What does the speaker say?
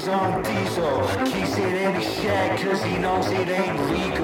on diesel. Keeps it in his shack cause he knows it ain't legal.